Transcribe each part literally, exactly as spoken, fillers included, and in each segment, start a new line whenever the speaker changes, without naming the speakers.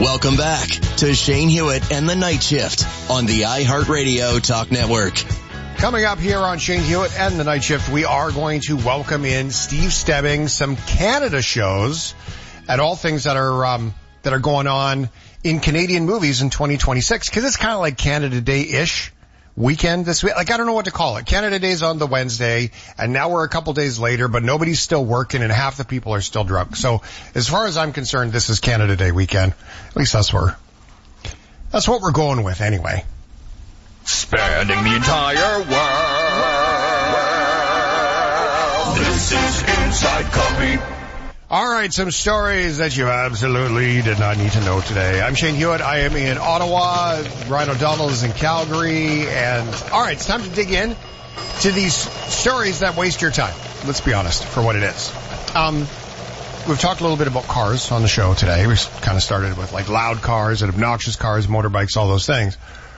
Welcome back to Shane Hewitt and the Night Shift on the iHeartRadio Talk Network.
Coming up here on Shane Hewitt and the Night Shift, we are going to welcome in Steve Stebbing, some Canada shows, and all things that are um, that are going on in Canadian movies in twenty twenty-six, because it's kind of like Canada Day-ish weekend this week. Like, I don't know what to call it. Canada Day's on the Wednesday, and now we're a couple days later, but nobody's still working, and half the people are still drunk. So as far as I'm concerned, this is Canada Day weekend. At least that's where, that's what we're going with anyway.
Spanning the entire world, this is Inside Copy.
All right, some stories that you absolutely did not need to know today. I'm Shane Hewitt. I am in Ottawa. Ryan O'Donnell is in Calgary. And, all right, it's time to dig in to these stories that waste your time. Let's be honest, for what it is. Um, we've talked a little bit about cars on the show today. We kind of started with, like, loud cars and obnoxious cars, motorbikes, all those things.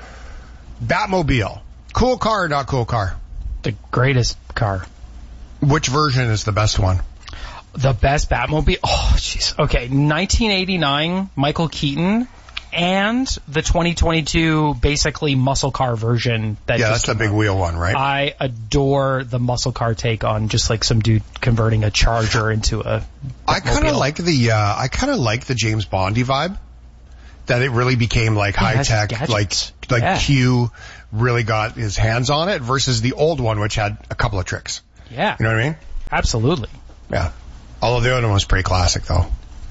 Batmobile. Cool car or not cool car?
The greatest car.
Which version is the best one?
The best Batmobile? Oh, jeez. Okay, nineteen eighty-nine, Michael Keaton, and the twenty twenty-two, basically, muscle car version. That
yeah,
just
that's the big
out.
wheel one, right?
I adore the muscle car take on just like some dude converting a Charger into a Batmobile.
I kind of like the, uh, I kind of like the James Bondy vibe. That it really became like
Yeah,
high tech,
gadgets.
like, like
Yeah.
Q really got his hands on it versus the old one, which had a couple of tricks.
Yeah.
You know what I mean?
Absolutely.
Yeah. Although the other one was pretty classic, though.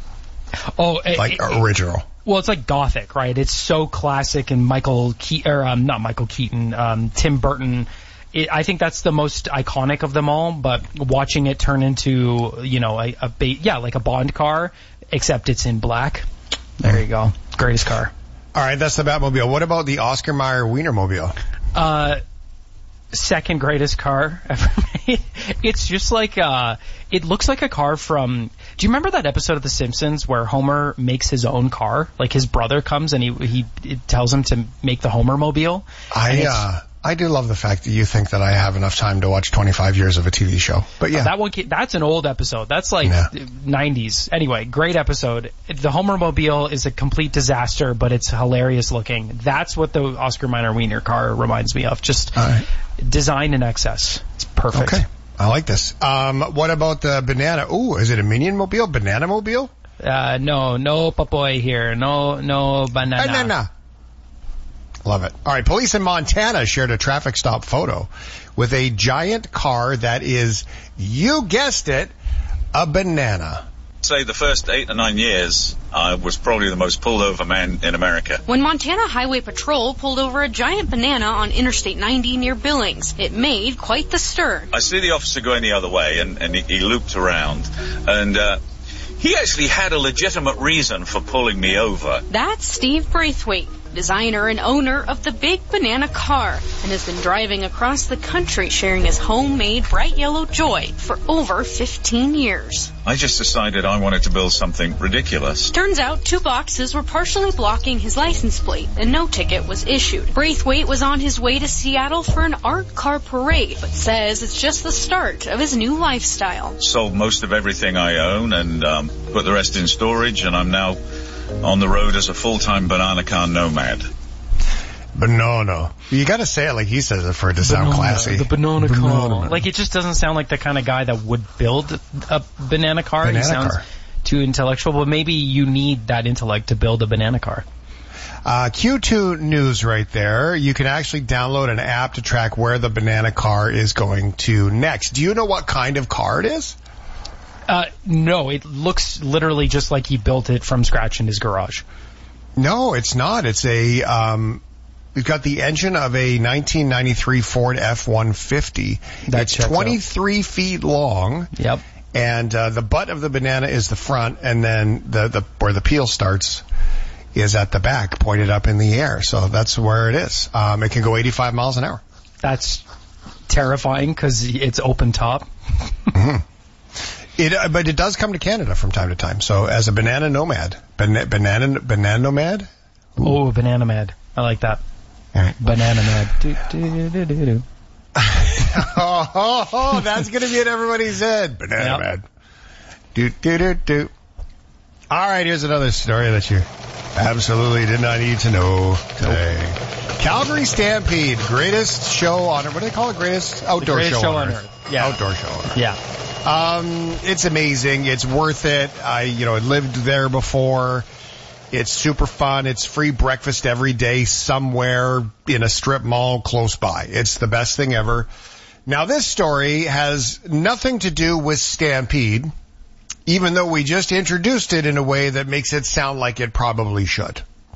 Oh, it,
Like
it,
original.
Well, it's like Gothic, right? It's so classic, and Michael Keaton, or um, not Michael Keaton, um, Tim Burton. It, I think that's the most iconic of them all. But watching it turn into, you know, a, a ba- yeah, like a Bond car, except it's in black. There you go, greatest car.
All right, that's the Batmobile. What about the Oscar Mayer Wienermobile?
Uh, second greatest car ever made. It's just like, uh, it looks like a car from, do you remember that episode of The Simpsons where Homer makes his own car? Like his brother comes and he, he it tells him to make the Homer mobile.
I, uh, I do love the fact that you think that I have enough time to watch twenty-five years of a T V show. But yeah.
That one, that's an old episode. That's like
Yeah.
nineties. Anyway, great episode. The Homer mobile is a complete disaster, but it's hilarious looking. That's what the Oscar Mayer Wiener car reminds me of. Just
All right.
design in excess. It's perfect.
Okay. I like this. Um, what about the banana? Ooh, is it a Minion Mobile? Banana Mobile?
Uh, no, no papoy here. No, no banana.
Banana. Love it. All right. Police in Montana shared a traffic stop photo with a giant car that is, you guessed it, a banana.
Say the first eight or nine years, I was probably the most pulled over man in America.
When Montana Highway Patrol pulled over a giant banana on Interstate ninety near Billings, it made quite the stir.
I see the officer going the other way, and, and he, he looped around, and uh, he actually had a legitimate reason for pulling me over.
That's Steve Braithwaite, designer and owner of the Big Banana car, and has been driving across the country sharing his homemade bright yellow joy for over fifteen years.
I just decided I wanted to build something ridiculous.
Turns out two boxes were partially blocking his license plate, and no ticket was issued. Braithwaite was on his way to Seattle for an art car parade, but says it's just the start of his new lifestyle.
Sold most of everything I own and um, put the rest in storage, and I'm now on the road as a full-time banana car nomad.
Banana. You gotta say it like he says it for it to sound
Banana,
classy.
The banana,
Banana
car.
man.
Like, it just doesn't sound like the kind of guy that would build a banana car.
Banana
He sounds
car.
too intellectual, but maybe you need that intellect to build a banana car.
Uh, Q two News right there. You can actually download an app to track where the banana car is going to next. Do you know what kind of car it is?
Uh, no, it looks literally just like he built it from scratch in his garage.
No, it's not. It's a, um, we've got the engine of a nineteen ninety-three Ford F one fifty.
That
It's
checks out.
twenty-three feet long.
Yep.
And, uh, the butt of the banana is the front, and then the, the, where the peel starts is at the back, pointed up in the air. So that's where it is. Um, it can go eighty-five miles an hour.
That's terrifying because it's open top.
Mm-hmm. It, uh, but it does come to Canada from time to time. So as a banana nomad, Ban- banana banana nomad. Ooh.
Oh, banana mad. I like that.
All right.
Banana mad. Do, do, do, do, do.
oh, oh, oh, that's gonna be in everybody's head. Banana
Yep.
mad. Do do do do. All right, here's another story that you Absolutely did not need to know today. Nope. Calgary Stampede, greatest show on earth. What do they call it? Greatest outdoor
greatest
show,
show
on
on
earth.
earth. Yeah.
Outdoor show on earth.
Yeah.
Um, it's amazing. It's worth it. I, you know, lived there before. It's super fun. It's free breakfast every day somewhere in a strip mall close by. It's the best thing ever. Now, this story has nothing to do with Stampede, even though we just introduced it in a way that makes it sound like it probably should.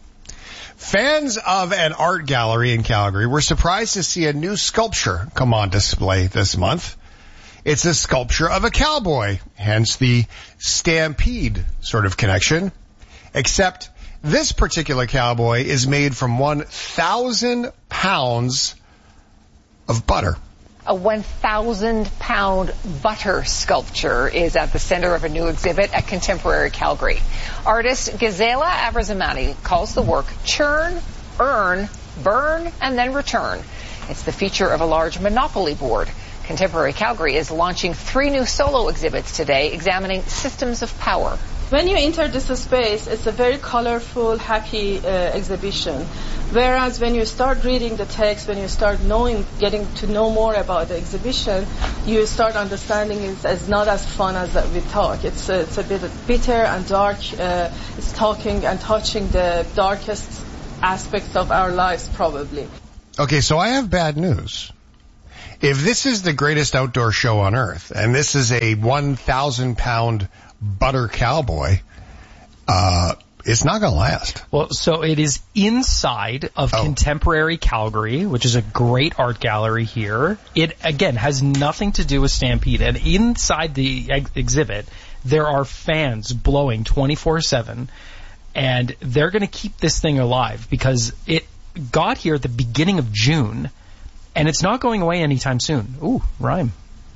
Fans of an art gallery in Calgary were surprised to see a new sculpture come on display this month. It's a sculpture of a cowboy, hence the Stampede sort of connection. Except this particular cowboy is made from one thousand pounds of butter.
A one thousand pound butter sculpture is at the center of a new exhibit at Contemporary Calgary. Artist Gisela Avrazamani calls the work Churn, Earn, Burn, and then Return. It's the feature of a large Monopoly board. Contemporary Calgary is launching three new solo exhibits today examining systems of power.
When you enter this space, it's a very colorful, happy uh, exhibition. Whereas when you start reading the text, when you start knowing, getting to know more about the exhibition, you start understanding it's, it's not as fun as that we talk. It's, uh, it's a bit bitter and dark. Uh, it's talking and touching the darkest aspects of our lives, probably.
Okay, so I have bad news. If this is the greatest outdoor show on earth, and this is a one thousand pound butter cowboy, uh, it's not going to last.
Well, so it is inside of oh. Contemporary Calgary, which is a great art gallery here. It, again, has nothing to do with Stampede. And inside the ex- exhibit, there are fans blowing twenty-four seven, and they're going to keep this thing alive because it got here at the beginning of June, and it's not going away anytime soon. Ooh, rhyme.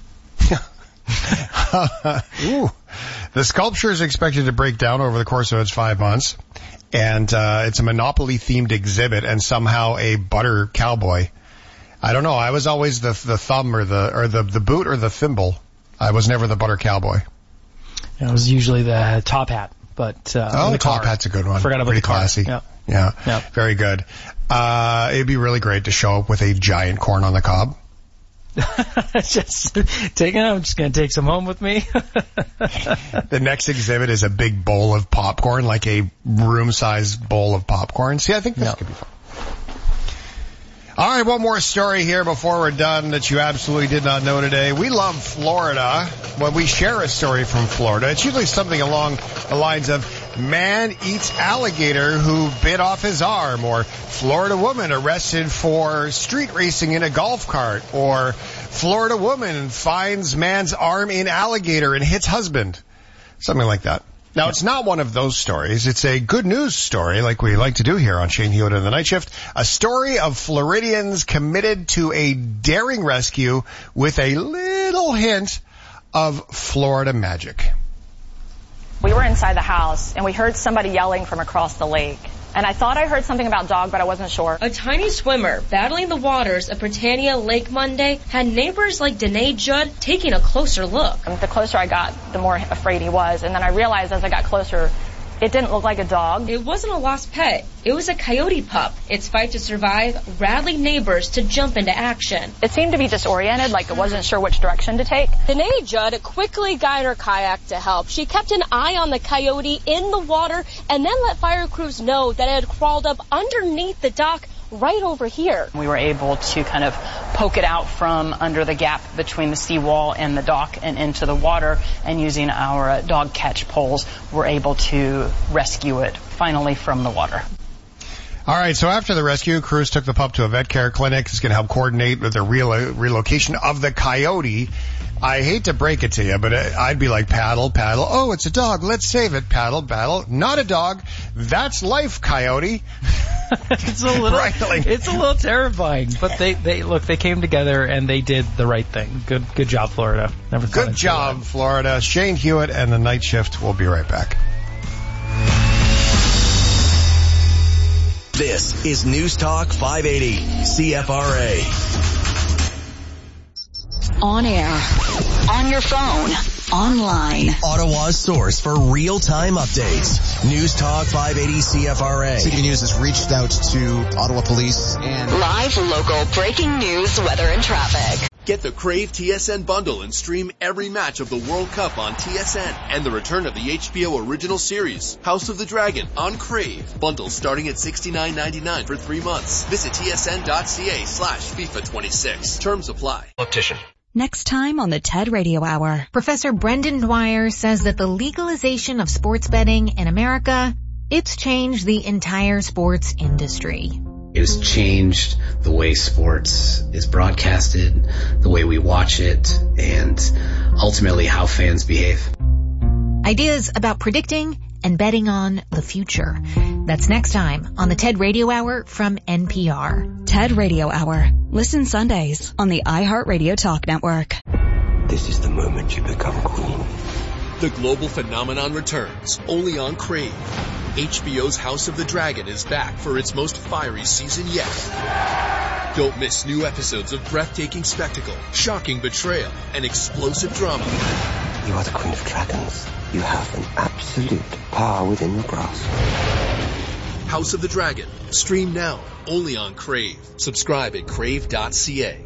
Ooh. The sculpture is expected to break down over the course of its five months, and uh, it's a Monopoly-themed exhibit and somehow a butter cowboy. I don't know. I was always the the thumb or the or the, the boot or the thimble. I was never the butter cowboy.
It was usually the top hat, but uh,
oh,
the
top
car.
hat's a good one.
Forgot about
Pretty
the car.
classy.
Yeah.
Yeah.
yeah,
very good. Uh, it'd be really great to show up with a giant corn on the cob.
just taking. I'm just going to take some home with me.
The next exhibit is a big bowl of popcorn, like a room-sized bowl of popcorn. See, I think this yeah. could be fun. All right, one more story here before we're done that you absolutely did not know today. We love Florida. When we share a story from Florida, it's usually something along the lines of man eats alligator who bit off his arm, or Florida woman arrested for street racing in a golf cart, or Florida woman finds man's arm in alligator and hits husband. Something like that. Now, it's not one of those stories. It's a good news story, like we like to do here on Shane Hewitt and the Night Shift. A story of Floridians committed to a daring rescue with a little hint of Florida magic.
We were inside the house, and we heard somebody yelling from across the lake. And I thought I heard something about dog, but I wasn't sure.
A tiny swimmer battling the waters of Britannia Lake Monday had neighbors like Danae Judd taking a closer look.
The closer I got, the more afraid he was. And then I realized as I got closer, it didn't look like a dog.
It wasn't a lost pet. It was a coyote pup. Its fight to survive rallied neighbors to jump into action.
It seemed to be disoriented, like it wasn't sure which direction to take.
Danae Judd quickly guided her kayak to help. She kept an eye on the coyote in the water and then let fire crews know that it had crawled up underneath the dock right over here.
We were able to kind of poke it out from under the gap between the seawall and the dock and into the water, and using our uh, dog catch poles, we're able to rescue it finally from the water.
All right, so after the rescue, crews took the pup to a vet care clinic. It's going to help coordinate with the relo- relocation of the coyote. I hate to break it to you, but I'd be like, paddle, paddle. Oh, it's a dog. Let's save it. Paddle, paddle. Not a dog. That's life, coyote.
It's a little,
right, like,
it's a little terrifying, but they, they look, they came together and they did the right thing. Good, good job, Florida. Never thought
Good job, Florida. Shane Hewitt and the Night Shift. We'll be right back.
This is News Talk five eighty, C F R A.
On air, on your phone, online.
Ottawa's source for real-time updates. News Talk five eighty C F R A.
City News has reached out to Ottawa Police and
live local breaking news, weather and traffic.
Get the Crave T S N bundle and stream every match of the World Cup on T S N and the return of the H B O original series, House of the Dragon, on Crave. Bundles starting at sixty-nine ninety-nine for three months. Visit tsn.ca slash FIFA twenty-six. Terms apply.
Optician.
Next time on the TED Radio Hour.
Professor Brendan Dwyer says that the legalization of sports betting in America, it's changed the entire sports industry.
It has changed the way sports is broadcasted, the way we watch it, and ultimately how fans behave.
Ideas about predicting and betting on the future. That's next time on the TED Radio Hour from N P R.
TED Radio Hour. Listen Sundays on the iHeartRadio Talk Network.
This is the moment you become queen.
The global phenomenon returns, only on Crave. H B O's House of the Dragon is back for its most fiery season yet. Don't miss new episodes of breathtaking spectacle, shocking betrayal, and explosive drama.
You are the Queen of Dragons. You have an absolute power within your grasp.
House of the Dragon. Stream now, only on Crave. Subscribe at crave dot c a.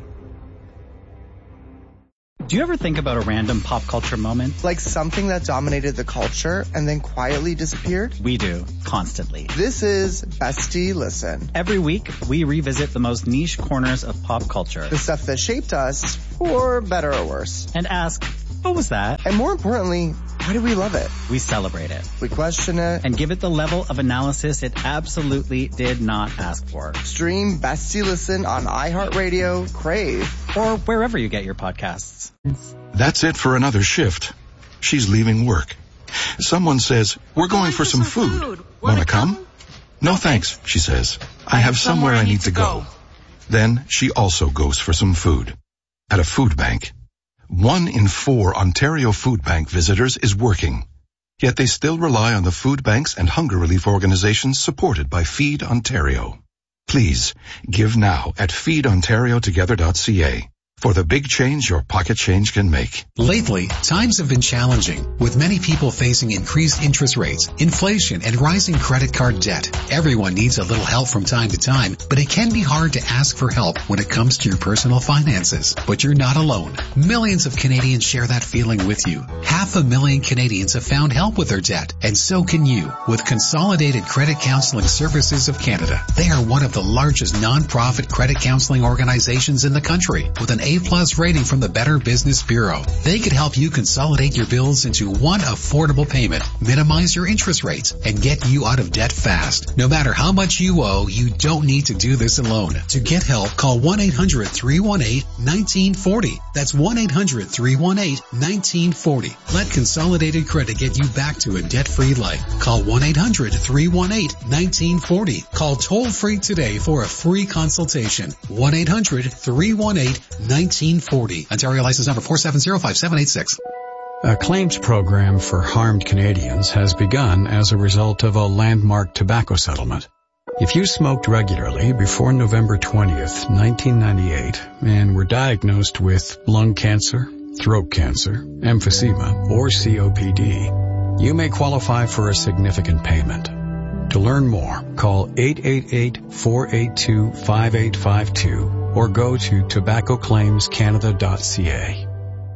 Do you ever think about a random pop culture moment?
Like something that dominated the culture and then quietly disappeared?
We do, constantly.
This is Bestie Listen.
Every week, we revisit the most niche corners of pop culture.
The stuff that shaped us, for better or worse.
And ask, what was that?
And more importantly, why do we love it?
We celebrate it.
We question it.
And give it the level of analysis it absolutely did not ask for.
Stream Bestie Listen on iHeartRadio, Crave,
or wherever you get your podcasts.
That's it for another shift. She's leaving work. Someone says, we're going for some food. Wanna come? No thanks, she says. I have somewhere I need to go. Then she also goes for some food. At a food bank. One in four Ontario Food Bank visitors is working. Yet they still rely on the food banks and hunger relief organizations supported by Feed Ontario. Please, give now at feed ontario together dot c a. For the big change your pocket change can make.
Lately, times have been challenging, with many people facing increased interest rates, inflation, and rising credit card debt. Everyone needs a little help from time to time, but it can be hard to ask for help when it comes to your personal finances. But you're not alone. Millions of Canadians share that feeling with you. Half a million Canadians have found help with their debt, and so can you, with Consolidated Credit Counseling Services of Canada. They are one of the largest non-profit credit counseling organizations in the country, with an A-plus rating from the Better Business Bureau. They could help you consolidate your bills into one affordable payment, minimize your interest rates, and get you out of debt fast. No matter how much you owe, you don't need to do this alone. To get help, call one eight hundred three one eight one nine four zero. That's one eight hundred three one eight one nine four zero. Let Consolidated Credit get you back to a debt-free life. Call one eight hundred three one eight one nine four zero. Call toll-free today for a free consultation. one eight hundred three one eight one nine four zero. Ontario license number four seven zero five seven eight six.
A claims program for harmed Canadians has begun as a result of a landmark tobacco settlement. If you smoked regularly before November twentieth, nineteen ninety-eight, and were diagnosed with lung cancer, throat cancer, emphysema, or C O P D, you may qualify for a significant payment. To learn more, call eight eight eight, four eight two, five eight five two or go to tobacco claims canada dot c a.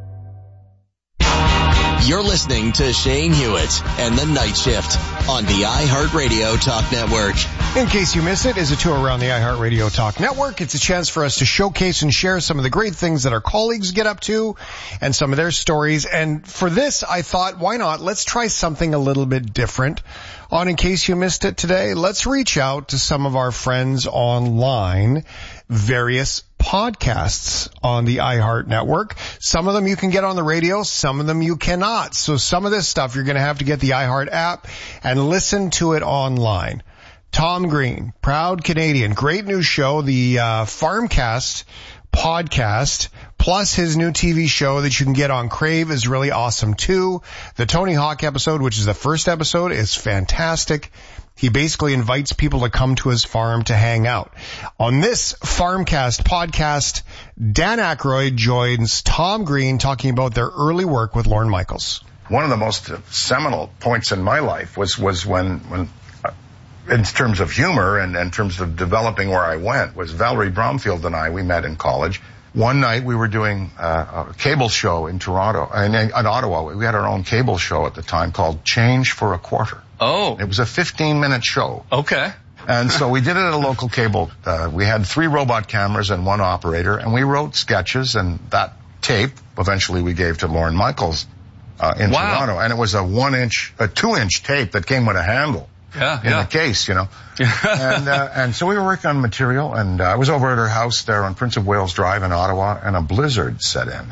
You're listening to Shane Hewitt and the Night Shift on the iHeartRadio Talk Network.
In case you missed it, is a tour around the iHeartRadio Talk Network. It's a chance for us to showcase and share some of the great things that our colleagues get up to and some of their stories. And for this, I thought, why not? Let's try something a little bit different. On In Case You Missed It today, let's reach out to some of our friends online, various podcasts on the iHeart Network. Some of them you can get on the radio, some of them you cannot. So some of this stuff you're going to have to get the iHeart app and listen to it online. Tom Green, proud Canadian, great new show, the uh, Farmcast podcast, plus his new T V show that you can get on Crave is really awesome too. The Tony Hawk episode, which is the first episode, is fantastic. He basically invites people to come to his farm to hang out. On this Farmcast podcast, Dan Aykroyd joins Tom Green talking about their early work with Lorne Michaels.
One of the most seminal points in my life was, was when, when, uh, in terms of humor and in terms of developing where I went, was Valerie Bromfield and I, we met in college. One night we were doing uh, a cable show in Toronto, in, in Ottawa. We had our own cable show at the time called Change for a Quarter.
Oh.
It was a fifteen minute show.
Okay.
And so we did it at a local cable. Uh, we had three robot cameras and one operator, and we wrote sketches, and that tape eventually we gave to Lorne Michaels uh, in
wow.
Toronto. And it was a one inch, a two inch tape that came with a handle.
Yeah,
in
yeah.
the case, you know. and uh, and so we were working on material, and uh, I was over at her house there on Prince of Wales Drive in Ottawa, and a blizzard set in.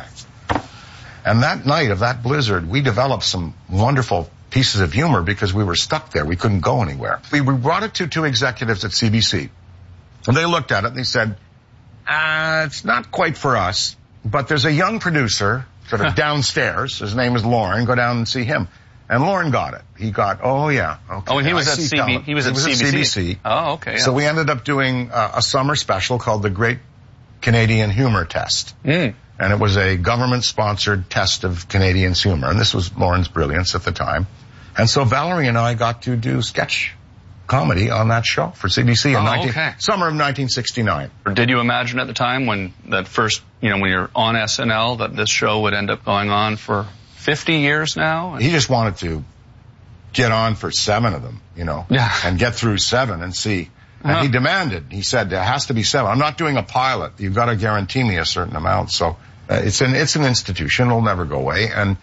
And that night of that blizzard, we developed some wonderful pieces of humor because we were stuck there. We couldn't go anywhere. We, we brought it to two executives at C B C, and they looked at it and they said, uh, it's not quite for us, but there's a young producer sort of downstairs. His name is Lorne. Go down and see him. And Lorne got it. He got, oh yeah, okay.
Oh, and he was
I
at
see
C B,
talent.
he was
he
at
was
C B C.
At C B C.
Oh, okay. Yeah.
So we ended up doing uh, a summer special called the Great Canadian Humor Test.
Mm.
And it was a government-sponsored test of Canadians' humor. And this was Lorne's brilliance at the time. And so Valerie and I got to do sketch comedy on that show for C B C in
oh,
nineteen
okay.
summer of nineteen sixty-nine.
Did you imagine at the time when that first, you know, when you're on S N L, that this show would end up going on for fifty years now?
He just wanted to get on for seven of them, you know,
yeah.
and get through seven and see. And
uh-huh.
he demanded, he said, there has to be seven. I'm not doing a pilot. You've got to guarantee me a certain amount. So uh, it's an, it's an institution. It'll never go away. And,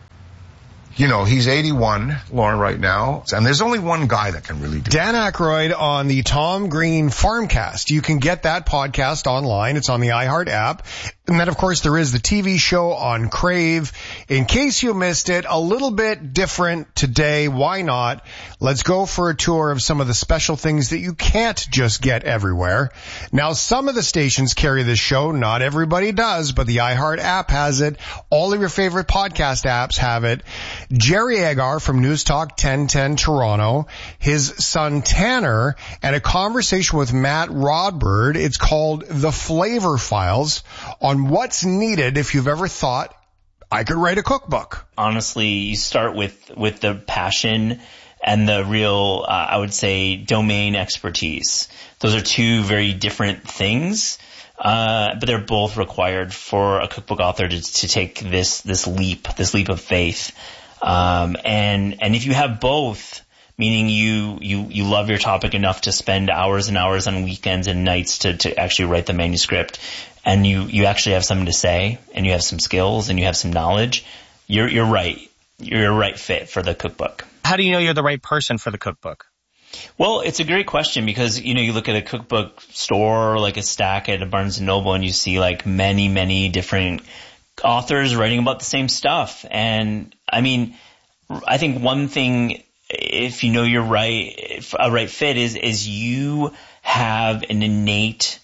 you know, he's eighty-one, Lorne, right now. And there's only one guy that can really do it.
Dan Aykroyd on the Tom Green Farmcast. You can get that podcast online. It's on the iHeart app. And then, of course, there is the T V show on Crave. In case you missed it, a little bit different today. Why not? Let's go for a tour of some of the special things that you can't just get everywhere. Now, some of the stations carry this show. Not everybody does, but the iHeart app has it. All of your favorite podcast apps have it. Jerry Agar from News Talk ten ten Toronto, his son Tanner, and a conversation with Matt Rodbird. It's called The Flavor Files, on what's needed if you've ever thought, I could write a cookbook.
Honestly, you start with, with the passion and the real, uh, I would say, domain expertise. Those are two very different things, uh, but they're both required for a cookbook author to, to take this, this leap, this leap of faith. Um, and, and if you have both, meaning you, you, you love your topic enough to spend hours and hours on weekends and nights to, to actually write the manuscript, and you, you actually have something to say, and you have some skills, and you have some knowledge, you're, you're right. You're a right fit for the cookbook.
How do you know you're the right person for the cookbook?
Well, it's a great question because, you know, you look at a cookbook store, like a stack at a Barnes and Noble, and you see like many, many different authors writing about the same stuff. And I mean, I think one thing, if you know you're right, a right fit is, is you have an innate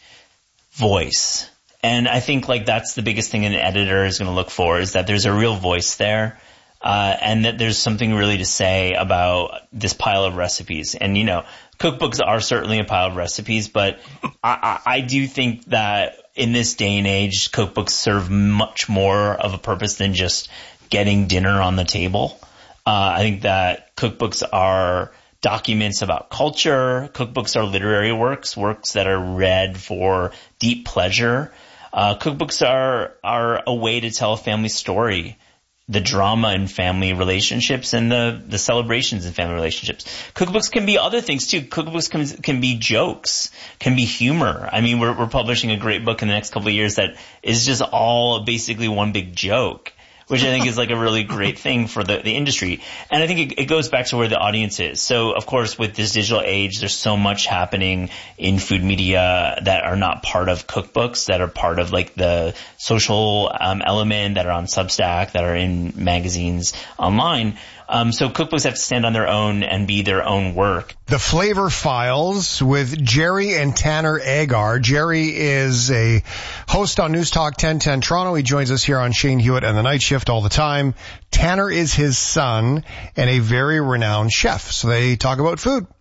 voice. And I think like that's the biggest thing an editor is going to look for, is that there's a real voice there. Uh, and that there's something really to say about this pile of recipes. And, you know, cookbooks are certainly a pile of recipes, but I, I, I do think that in this day and age, cookbooks serve much more of a purpose than just getting dinner on the table. Uh, I think that cookbooks are documents about culture. Cookbooks are literary works, works that are read for deep pleasure. Uh, cookbooks are, are a way to tell a family story, the drama in family relationships and the, the celebrations in family relationships. Cookbooks can be other things too. Cookbooks can, can be jokes, can be humor. I mean, we're, we're publishing a great book in the next couple of years that is just all basically one big joke, which I think is like a really great thing for the, the industry. And I think it, it goes back to where the audience is. So, of course, with this digital age, there's so much happening in food media that are not part of cookbooks, that are part of like the social um, element, that are on Substack, that are in magazines online. Um, so cookbooks have to stand on their own and be their own work.
The Flavor Files with Jerry and Tanner Agar. Jerry is a host on News Talk ten ten Toronto. He joins us here on Shane Hewitt and the Night Shift all the time. Tanner is his son and a very renowned chef. So they talk about food.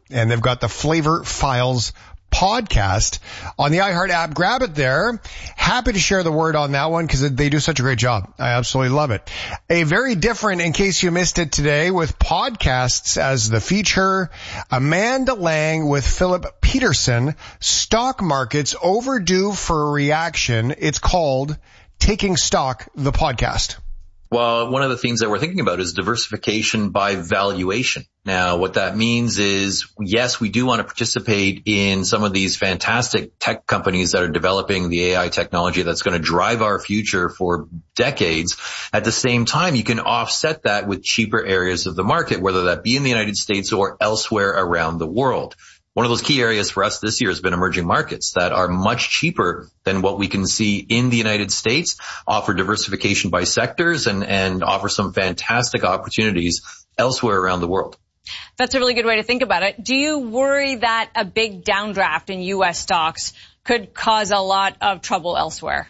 and they've got the Flavor Files podcast on the iHeart app. Grab it there. Happy to share the word on that one because they do such a great job. I absolutely love it. A very different, in case you missed it today, with podcasts as the feature, Amanda Lang with Philip Peterson, Stock Markets Overdue for a Reaction. It's called Taking Stock, the podcast.
Well, one of the things that we're thinking about is diversification by valuation. Now, what that means is, yes, we do want to participate in some of these fantastic tech companies that are developing the A I technology that's going to drive our future for decades. At the same time, you can offset that with cheaper areas of the market, whether that be in the United States or elsewhere around the world. One of those key areas for us this year has been emerging markets that are much cheaper than what we can see in the United States, offer diversification by sectors, and, and offer some fantastic opportunities elsewhere around the world.
That's a really good way to think about it. Do you worry that a big downdraft in U S stocks could cause a lot of trouble elsewhere?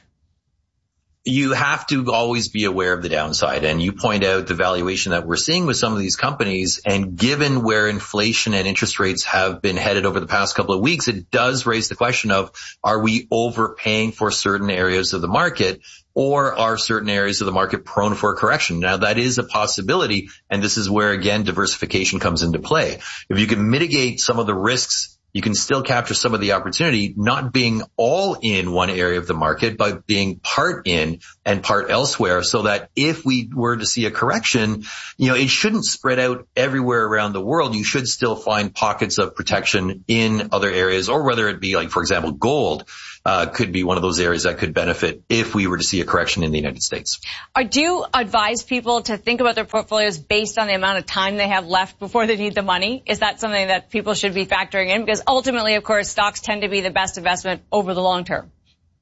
You have to always be aware of the downside, and you point out the valuation that we're seeing with some of these companies, and given where inflation and interest rates have been headed over the past couple of weeks, it does raise the question of, are we overpaying for certain areas of the market, or are certain areas of the market prone for a correction? Now, that is a possibility, and this is where, again, diversification comes into play. If you can mitigate some of the risks, you can still capture some of the opportunity, not being all in one area of the market, but being part in and part elsewhere, so that if we were to see a correction, you know, it shouldn't spread out everywhere around the world. You should still find pockets of protection in other areas, or whether it be like, for example, gold, uh, could be one of those areas that could benefit if we were to see a correction in the United States.
I do advise people to think about their portfolios based on the amount of time they have left before they need the money. Is that something that people should be factoring in? Because ultimately, of course, stocks tend to be the best investment over the long term.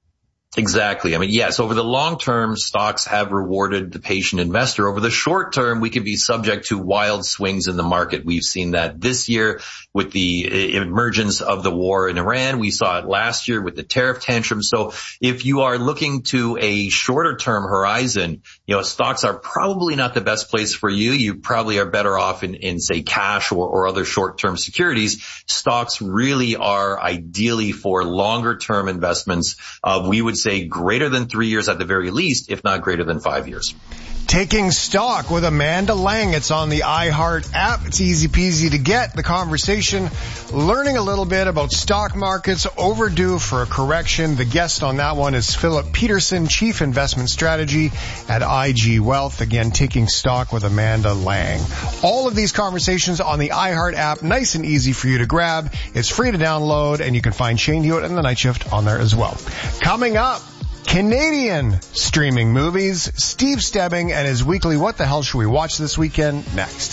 Exactly. I mean, yes, over the long term, stocks have rewarded the patient investor. Over the short term, we can be subject to wild swings in the market. We've seen that this year with the emergence of the war in Iran. We saw it last year with the tariff tantrum. So if you are looking to a shorter term horizon, you know, stocks are probably not the best place for you. You probably are better off in, in say, cash or, or other short term securities. Stocks really are ideally for longer term investments. Uh, we would say greater than three years at the very least, if not greater than five years.
Taking Stock with Amanda Lang. It's on the iHeart app. It's easy peasy to get. The conversation, learning a little bit about stock markets overdue for a correction. The guest on that one is Philip Peterson, Chief Investment Strategy at I G Wealth. Again, Taking Stock with Amanda Lang. All of these conversations on the iHeart app, nice and easy for you to grab. It's free to download, and you can find Shane Hewitt and The Night Shift on there as well. Coming up, Canadian streaming movies, Steve Stebbing and his weekly What the Hell Should We Watch This Weekend next.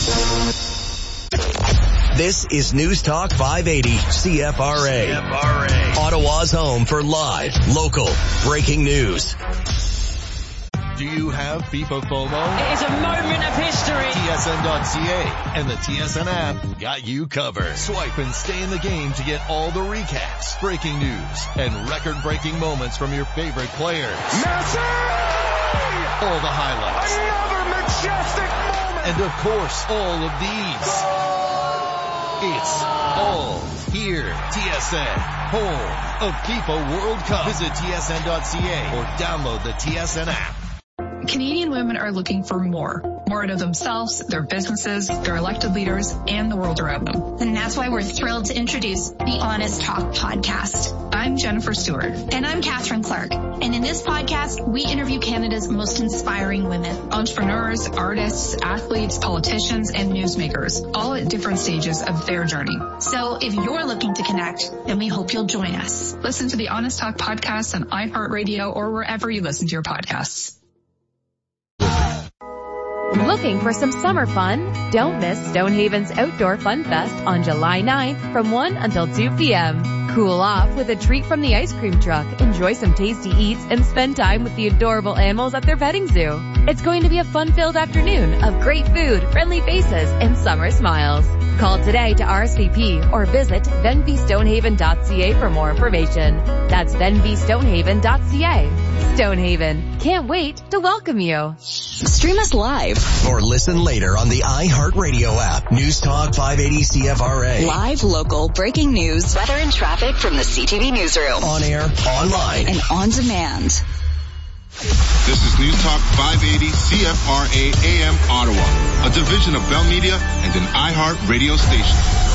This is News Talk five eighty C F R A. C F R A. Ottawa's home for live, local, breaking news.
Do you have FIFA FOMO?
It is a moment of history.
T S N dot C A and the T S N app got you covered. Swipe and stay in the game to get all the recaps, breaking news, and record-breaking moments from your favorite players. Messi! All the highlights.
Another majestic moment!
And of course, all of these. It's all here. T S N, home of FIFA World Cup. Visit T S N dot C A or download the T S N app.
Canadian women are looking for more. More out of themselves, their businesses, their elected leaders, and the world around them.
And that's why we're thrilled to introduce the Honest Talk podcast.
I'm Jennifer Stewart.
And I'm Catherine Clark. And in this podcast, we interview Canada's most inspiring women.
Entrepreneurs, artists, athletes, politicians, and newsmakers, all at different stages of their journey.
So if you're looking to connect, then we hope you'll join us.
Listen to the Honest Talk podcast on iHeartRadio or wherever you listen to your podcasts.
Looking for some summer fun? Don't miss Stonehaven's Outdoor Fun Fest on July ninth from one until two p.m. Cool off with a treat from the ice cream truck, enjoy some tasty eats, and spend time with the adorable animals at their petting zoo. It's going to be a fun-filled afternoon of great food, friendly faces, and summer smiles. Call today to R S V P or visit venby stonehaven dot c a for more information. That's venby stonehaven dot c a. Stonehaven. Can't wait to welcome you.
Stream us live
or listen later on the iHeartRadio app. News Talk five eighty C F R A.
Live, local, breaking news, weather and traffic from the C T V newsroom.
On air, online,
and on demand.
This is News Talk five eighty C F R A A M Ottawa, a division of Bell Media and an iHeart radio station.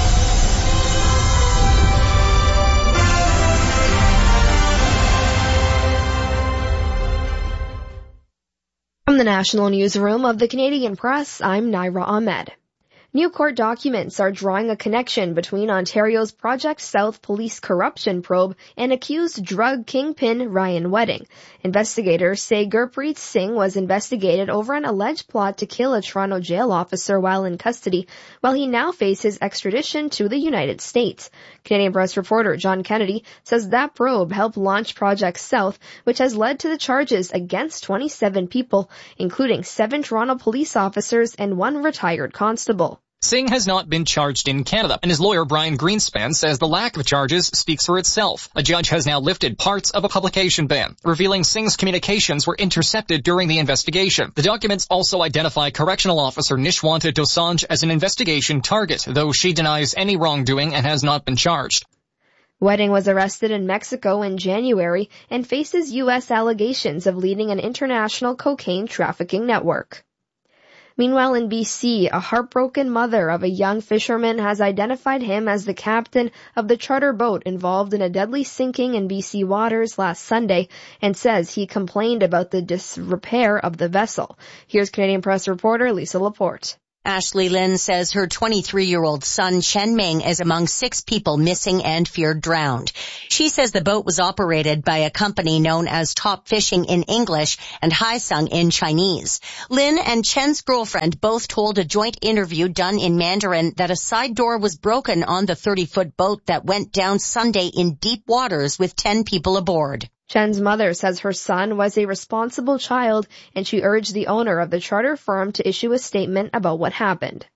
From the National Newsroom of the Canadian Press, I'm Naira Ahmed. New court documents are drawing a connection between Ontario's Project South police corruption probe and accused drug kingpin Ryan Wedding. Investigators say Gurpreet Singh was investigated over an alleged plot to kill a Toronto jail officer while in custody, while he now faces extradition to the United States. Canadian Press reporter John Kennedy says that probe helped launch Project South, which has led to the charges against twenty-seven people, including seven Toronto police officers and one retired constable.
Singh has not been charged in Canada, and his lawyer Brian Greenspan says the lack of charges speaks for itself. A judge has now lifted parts of a publication ban, revealing Singh's communications were intercepted during the investigation. The documents also identify correctional officer Nishwanta Dosanjh as an investigation target, though she denies any wrongdoing and has not been charged.
Wedding was arrested in Mexico in January and faces U S allegations of leading an international cocaine trafficking network. Meanwhile, in B C, a heartbroken mother of a young fisherman has identified him as the captain of the charter boat involved in a deadly sinking in B C waters last Sunday and says he complained about the disrepair of the vessel. Here's Canadian Press reporter Lisa Laporte.
Ashley Lynn says her twenty-three-year-old son, Chen Ming, is among six people missing and feared drowned. She says the boat was operated by a company known as Top Fishing in English and Haisung in Chinese. Lynn and Chen's girlfriend both told a joint interview done in Mandarin that a side door was broken on the thirty-foot boat that went down Sunday in deep waters with ten people aboard.
Chen's mother says her son was a responsible child, and she urged the owner of the charter firm to issue a statement about what happened.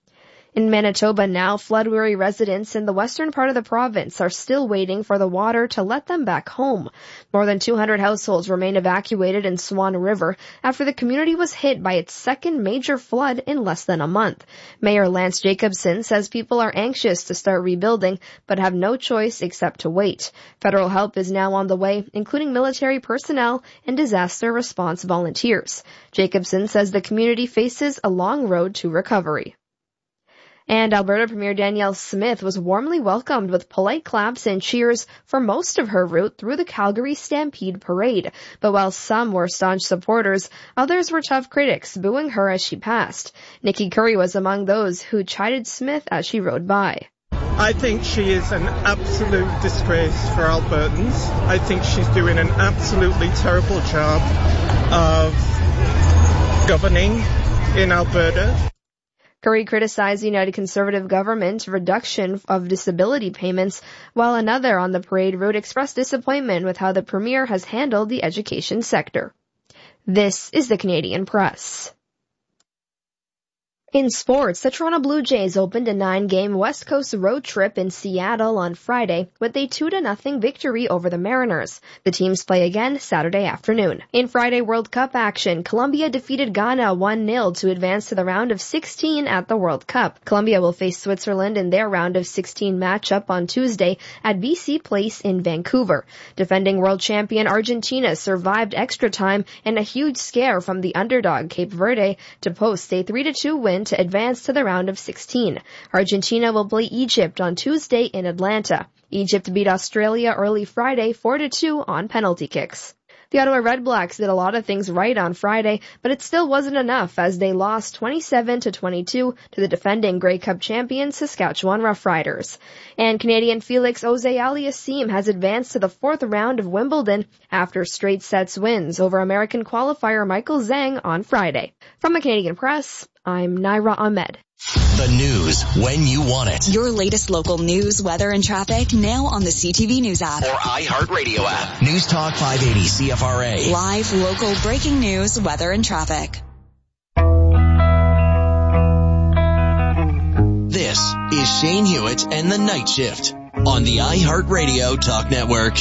In Manitoba now, flood-weary residents in the western part of the province are still waiting for the water to let them back home. More than two hundred households remain evacuated in Swan River after the community was hit by its second major flood in less than a month. Mayor Lance Jacobson says people are anxious to start rebuilding, but have no choice except to wait. Federal help is now on the way, including military personnel and disaster response volunteers. Jacobson says the community faces a long road to recovery. And Alberta Premier Danielle Smith was warmly welcomed with polite claps and cheers for most of her route through the Calgary Stampede Parade. But while some were staunch supporters, others were tough critics, booing her as she passed. Nikki Curry was among those who chided Smith as she rode by.
I think she is an absolute disgrace for Albertans. I think she's doing an absolutely terrible job of governing in Alberta.
Curry criticized the United Conservative government's reduction of disability payments, while another on the parade route expressed disappointment with how the Premier has handled the education sector. This is the Canadian Press. In sports, the Toronto Blue Jays opened a nine-game West Coast road trip in Seattle on Friday with a two to nothing victory over the Mariners. The teams play again Saturday afternoon. In Friday World Cup action, Colombia defeated Ghana one nil to advance to the round of sixteen at the World Cup. Colombia will face Switzerland in their round of sixteen matchup on Tuesday at B C Place in Vancouver. Defending world champion Argentina survived extra time and a huge scare from the underdog Cape Verde to post a three to two win to advance to the round of sixteen. Argentina will play Egypt on Tuesday in Atlanta. Egypt beat Australia early Friday four to two on penalty kicks. The Ottawa Redblacks did a lot of things right on Friday, but it still wasn't enough as they lost twenty-seven to twenty-two to the defending Grey Cup champions Saskatchewan Roughriders. And Canadian Felix Auger-Aliassime has advanced to the fourth round of Wimbledon after straight sets wins over American qualifier Michael Zhang on Friday. From the Canadian Press, I'm Naira Ahmed.
The news when you want it.
Your latest local news, weather, and traffic now on the C T V News app.
Or iHeartRadio app. News Talk five eighty C F R A.
Live, local, breaking news, weather, and traffic.
This is Shane Hewitt and the Night Shift on the iHeartRadio Talk Network.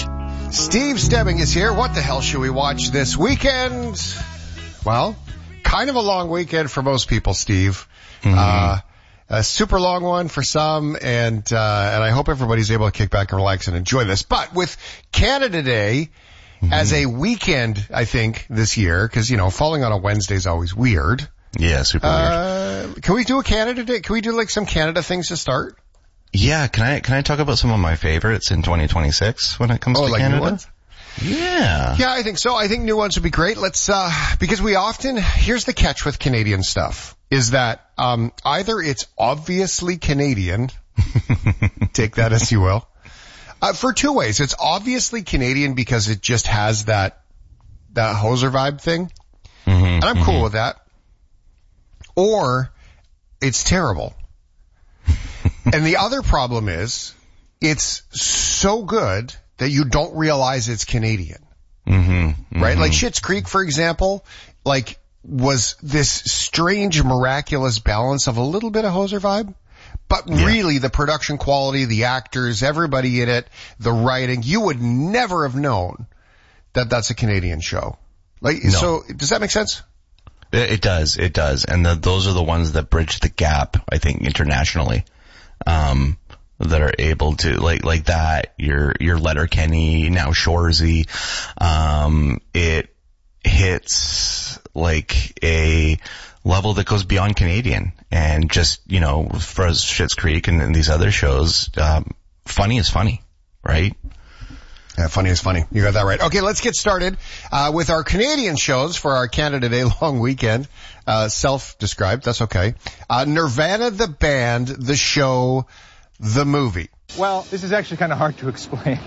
Steve Stebbing is here. What the hell should we watch this weekend? Well, kind of a long weekend for most people, Steve. Mm-hmm. Uh, a super long one for some, and uh, and I hope everybody's able to kick back and relax and enjoy this. But with Canada Day mm-hmm. as a weekend, I think, this year, because, you know, falling on a Wednesday is always weird.
Yeah, super
uh,
weird.
Can we do a Canada Day? Can we do, like, some Canada things to start?
Yeah, can I can I talk about some of my favorites in twenty twenty-six when it comes
oh,
to
like
Canada?
New ones?
Yeah.
Yeah, I think so. I think new ones would be great. Let's, uh, because we often, here's the catch with Canadian stuff, is that, um, either it's obviously Canadian, take that as you will, uh, for two ways. It's obviously Canadian because it just has that, that hoser vibe thing. Mm-hmm, and I'm mm-hmm. cool with that. Or it's terrible. And the other problem is, it's so good that you don't realize it's Canadian. Mm-hmm, mm-hmm. Right? Like Schitt's Creek, for example, like, was this strange, miraculous balance of a little bit of hoser vibe. But yeah. really, the production quality, the actors, everybody in it, the writing, you would never have known that that's a Canadian show. Like, no. So, does that make sense?
It, it does, it does. And the, those are the ones that bridge the gap, I think, internationally. Um, that are able to, like, like that, your, your Letterkenny, now Shoresy, um, it hits like a level that goes beyond Canadian and just, you know, for Schitt's Creek and, and these other shows, um, funny is funny, right?
Yeah, funny is funny. You got that right. Okay, let's get started, uh, with our Canadian shows for our Canada Day long weekend, uh, self-described. That's okay. Uh, Nirvana, the band, the show, the movie.
Well, this is actually kind of hard to explain.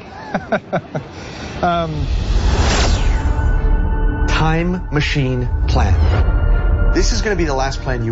um.
Time machine plan. This is going to be the last plan you